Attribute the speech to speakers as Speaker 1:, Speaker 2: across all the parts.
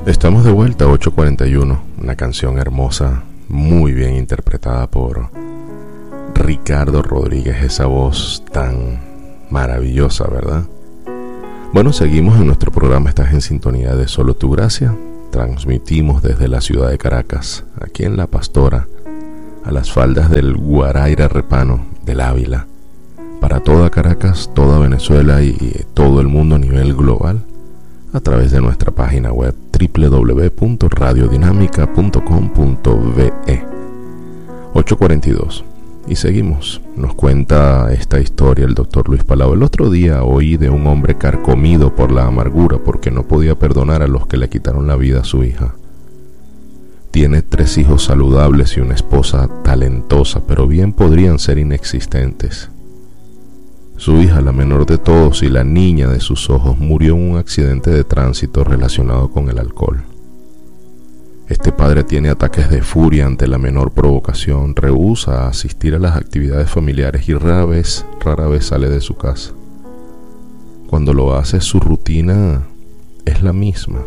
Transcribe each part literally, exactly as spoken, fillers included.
Speaker 1: Estamos de vuelta, ocho cuarenta y uno, una canción hermosa, muy bien interpretada por Ricardo Rodríguez, esa voz tan maravillosa, ¿verdad? Bueno, seguimos en nuestro programa, estás en sintonía de Solo Tu Gracia, transmitimos desde la ciudad de Caracas, aquí en La Pastora, a las faldas del Guaraíra Repano, del Ávila, para toda Caracas, toda Venezuela y, y todo el mundo a nivel global, a través de nuestra página web doble u doble u doble u punto radio dinámica punto com punto be. ocho cuarenta y dos. Y seguimos. Nos cuenta esta historia el doctor Luis Palau. El otro día oí de un hombre carcomido por la amargura porque no podía perdonar a los que le quitaron la vida a su hija. Tiene tres hijos saludables y una esposa talentosa, pero bien podrían ser inexistentes. Su hija, la menor de todos y la niña de sus ojos, murió en un accidente de tránsito relacionado con el alcohol. Este padre tiene ataques de furia ante la menor provocación, rehúsa asistir a las actividades familiares y rara vez, rara vez sale de su casa. Cuando lo hace, su rutina es la misma.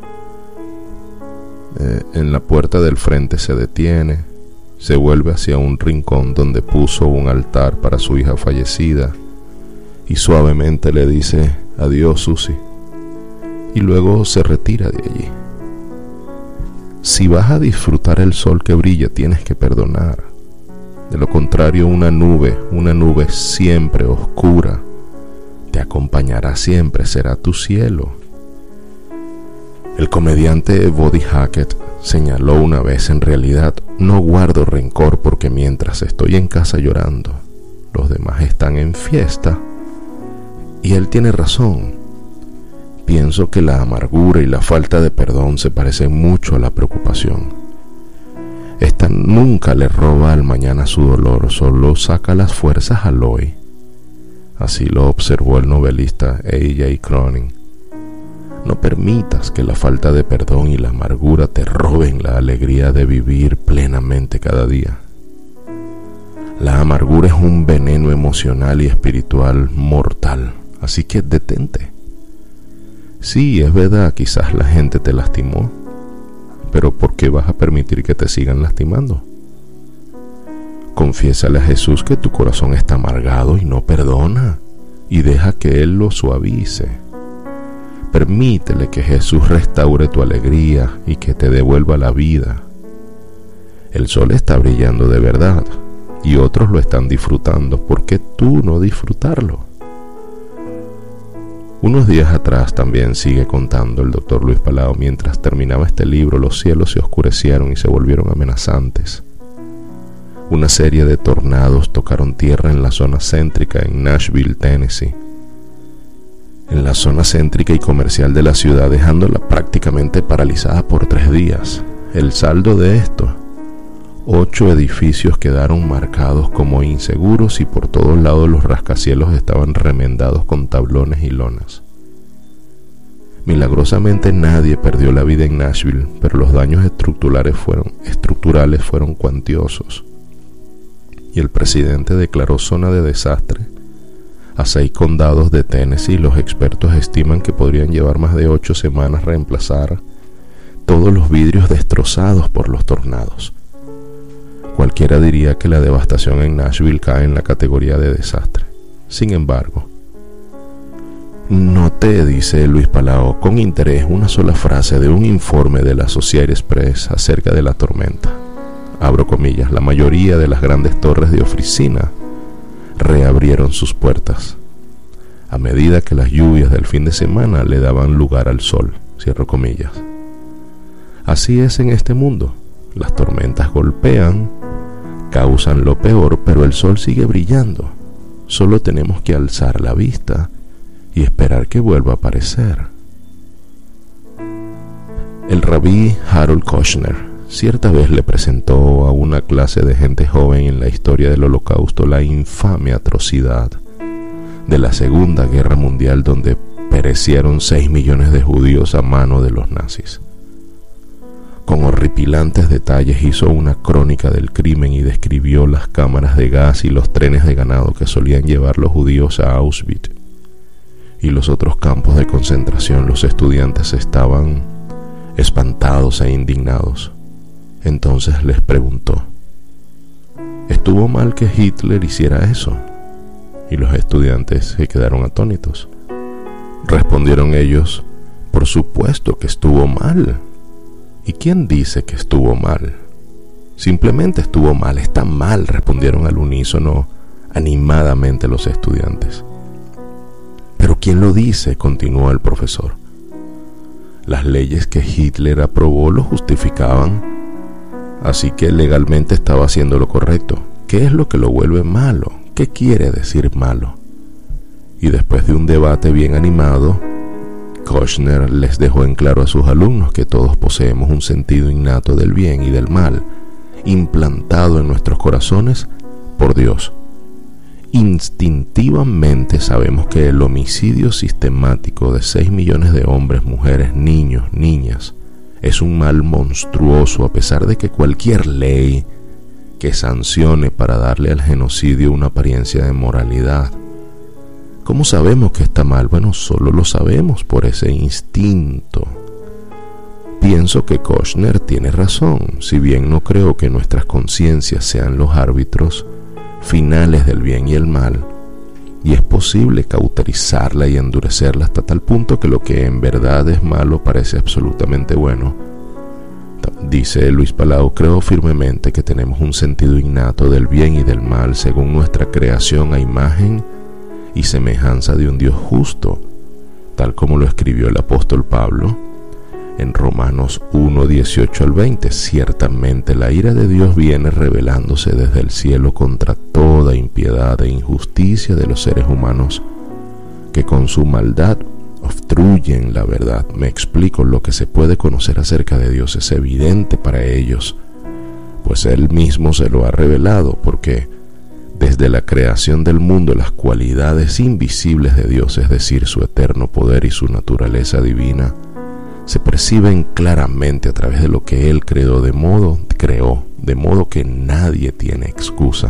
Speaker 1: Eh, en la puerta del frente se detiene, se vuelve hacia un rincón donde puso un altar para su hija fallecida, y suavemente le dice adiós, Susi, y luego se retira de allí. Si vas a disfrutar el sol que brilla, tienes que perdonar. De lo contrario, una nube, una nube siempre oscura, te acompañará siempre, será tu cielo. El comediante Buddy Hackett señaló una vez: en realidad no guardo rencor porque mientras estoy en casa llorando, los demás están en fiesta. Y él tiene razón. Pienso que la amargura y la falta de perdón se parecen mucho a la preocupación. Esta nunca le roba al mañana su dolor, solo saca las fuerzas al hoy. Así lo observó el novelista A J Cronin. No permitas que la falta de perdón y la amargura te roben la alegría de vivir plenamente cada día. La amargura es un veneno emocional y espiritual mortal. Así que detente. Sí, es verdad, quizás la gente te lastimó, pero ¿por qué vas a permitir que te sigan lastimando? Confiésale a Jesús que tu corazón está amargado y no perdona, y deja que Él lo suavice. Permítele que Jesús restaure tu alegría y que te devuelva la vida. El sol está brillando de verdad, y otros lo están disfrutando. ¿Por qué tú no disfrutarlo? Unos días atrás, también sigue contando el doctor Luis Palau, mientras terminaba este libro, los cielos se oscurecieron y se volvieron amenazantes. Una serie de tornados tocaron tierra en la zona céntrica en Nashville, Tennessee, en la zona céntrica y comercial de la ciudad, dejándola prácticamente paralizada por tres días. El saldo de esto: ocho edificios quedaron marcados como inseguros y por todos lados los rascacielos estaban remendados con tablones y lonas. Milagrosamente nadie perdió la vida en Nashville, pero los daños estructurales fueron, estructurales fueron cuantiosos. Y el presidente declaró zona de desastre a seis condados de Tennessee. Los expertos estiman que podrían llevar más de ocho semanas reemplazar todos los vidrios destrozados por los tornados. Cualquiera diría que la devastación en Nashville cae en la categoría de desastre. Sin embargo, noté, dice Luis Palau, con interés una sola frase de un informe de la Associated Press acerca de la tormenta. Abro comillas: la mayoría de las grandes torres de oficina reabrieron sus puertas a medida que las lluvias del fin de semana le daban lugar al sol. Cierro comillas. Así es en este mundo. Las tormentas golpean, causan lo peor, pero el sol sigue brillando. Solo tenemos que alzar la vista y esperar que vuelva a aparecer. El rabí Harold Kushner cierta vez le presentó a una clase de gente joven en la historia del Holocausto la infame atrocidad de la Segunda Guerra Mundial, donde perecieron seis millones de judíos a mano de los nazis. Con horripilantes detalles hizo una crónica del crimen y describió las cámaras de gas y los trenes de ganado que solían llevar los judíos a Auschwitz y los otros campos de concentración. Los estudiantes estaban espantados e indignados. Entonces les preguntó: ¿estuvo mal que Hitler hiciera eso? Y los estudiantes se quedaron atónitos. Respondieron ellos: por supuesto que estuvo mal. ¿Y quién dice que estuvo mal? Simplemente estuvo mal, está mal, respondieron al unísono animadamente los estudiantes. ¿Pero quién lo dice?, continuó el profesor. Las leyes que Hitler aprobó lo justificaban, así que legalmente estaba haciendo lo correcto. ¿Qué es lo que lo vuelve malo? ¿Qué quiere decir malo? Y después de un debate bien animado, Kushner les dejó en claro a sus alumnos que todos poseemos un sentido innato del bien y del mal, implantado en nuestros corazones por Dios. Instintivamente sabemos que el homicidio sistemático de seis millones de hombres, mujeres, niños, niñas, es un mal monstruoso, a pesar de que cualquier ley que sancione para darle al genocidio una apariencia de moralidad. ¿Cómo sabemos que está mal? Bueno, solo lo sabemos por ese instinto. Pienso que Kushner tiene razón, si bien no creo que nuestras conciencias sean los árbitros finales del bien y el mal, y es posible cauterizarla y endurecerla hasta tal punto que lo que en verdad es malo parece absolutamente bueno. Dice Luis Palau: creo firmemente que tenemos un sentido innato del bien y del mal según nuestra creación a imagen y semejanza de un Dios justo, tal como lo escribió el apóstol Pablo en Romanos uno, dieciocho al veinte. Ciertamente la ira de Dios viene revelándose desde el cielo contra toda impiedad e injusticia de los seres humanos que con su maldad obstruyen la verdad. Me explico, lo que se puede conocer acerca de Dios es evidente para ellos, pues Él mismo se lo ha revelado, porque desde la creación del mundo las cualidades invisibles de Dios, es decir, su eterno poder y su naturaleza divina, se perciben claramente a través de lo que Él creó, de modo, creó, de modo que nadie tiene excusa.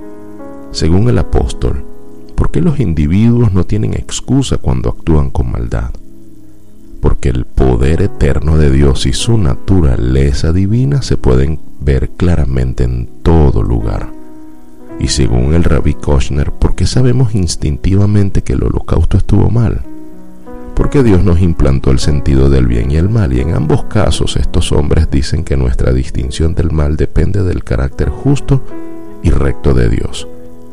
Speaker 1: Según el apóstol, ¿por qué los individuos no tienen excusa cuando actúan con maldad? Porque el poder eterno de Dios y su naturaleza divina se pueden ver claramente en todo lugar. Y según el Rabí Kushner, ¿por qué sabemos instintivamente que el holocausto estuvo mal? Porque Dios nos implantó el sentido del bien y el mal, y en ambos casos estos hombres dicen que nuestra distinción del mal depende del carácter justo y recto de Dios.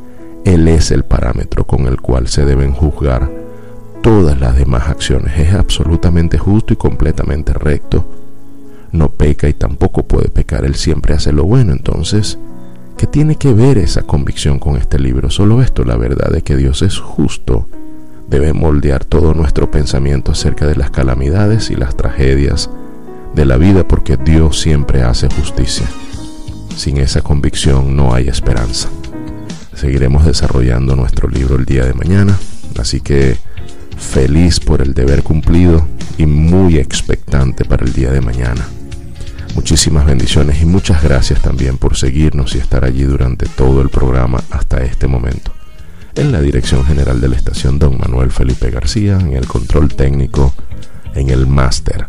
Speaker 1: Él es el parámetro con el cual se deben juzgar todas las demás acciones. Es absolutamente justo y completamente recto. No peca y tampoco puede pecar. Él siempre hace lo bueno. Entonces, ¿qué tiene que ver esa convicción con este libro? Solo esto: la verdad de que Dios es justo debe moldear todo nuestro pensamiento acerca de las calamidades y las tragedias de la vida, porque Dios siempre hace justicia. Sin esa convicción no hay esperanza. Seguiremos desarrollando nuestro libro el día de mañana, así que feliz por el deber cumplido y muy expectante para el día de mañana. Muchísimas bendiciones y muchas gracias también por seguirnos y estar allí durante todo el programa hasta este momento. En la dirección general de la estación, don Manuel Felipe García; en el control técnico, en el máster,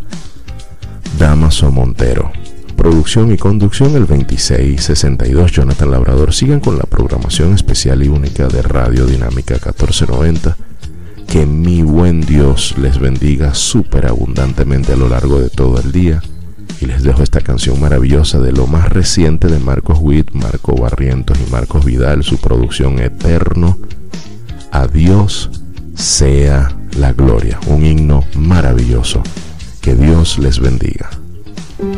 Speaker 1: Damaso Montero; producción y conducción, el veintiséis sesenta y dos, Jonathan Labrador. Sigan con la programación especial y única de Radio Dinámica catorce noventa. Que mi buen Dios les bendiga súper abundantemente a lo largo de todo el día. Y les dejo esta canción maravillosa de lo más reciente de Marcos Witt, Marco Barrientos y Marcos Vidal, su producción Eterno. A Dios sea la gloria. Un himno maravilloso. Que Dios les bendiga.